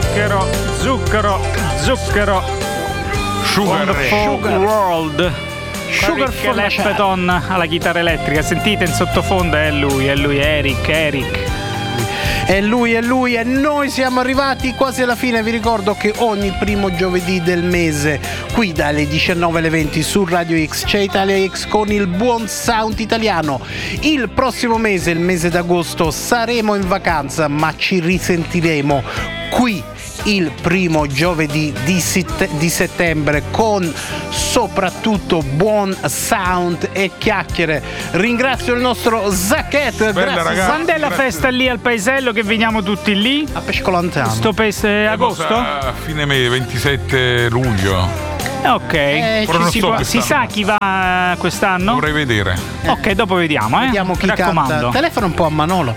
zucchero. Wonderful World. Sugar Clapton alla chitarra elettrica. Sentite in sottofondo, è lui, Eric. È lui e noi siamo arrivati quasi alla fine. Vi ricordo che ogni primo giovedì del mese qui dalle 19 alle 20 su Radio X c'è Italia X con il buon sound italiano. Il prossimo mese, il mese d'agosto, saremo in vacanza, ma ci risentiremo qui il primo giovedì di settembre con soprattutto buon sound e chiacchiere. Ringrazio il nostro Zacchetto. Grazie. Quando è la festa lì al paesello che veniamo tutti lì? A Pescolantano. Sto agosto? A fine mese, 27 luglio. Ok, si sa chi va quest'anno? Dovrei vedere. Ok, dopo vediamo, Vediamo chi canta. Telefono un po' a Manolo.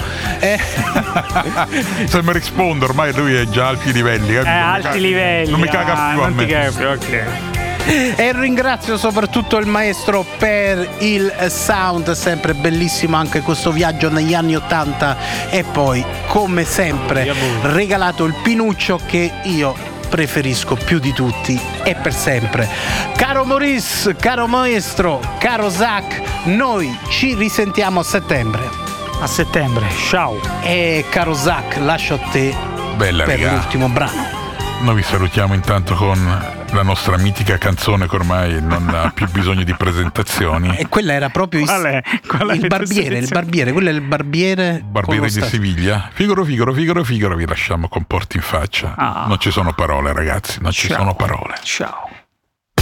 Se mi risponde, ormai lui è già a alti livelli. Alti livelli. Non mi caga più a me. Ok. E ringrazio soprattutto il maestro per il sound, sempre bellissimo anche questo viaggio negli anni '80, e poi come sempre regalato il pinuccio che io preferisco più di tutti e per sempre. Caro Maurice, caro maestro, caro Zach, noi ci risentiamo a settembre. A settembre, ciao. E caro Zach, lascio a te per l'ultimo brano. Noi vi salutiamo intanto con la nostra mitica canzone che ormai non ha più bisogno di presentazioni. E quella era proprio il barbiere, quello è il barbiere di Siviglia. Figaro, vi lasciamo con porti in faccia. Non ci sono parole, ragazzi, non ci sono parole. Ciao.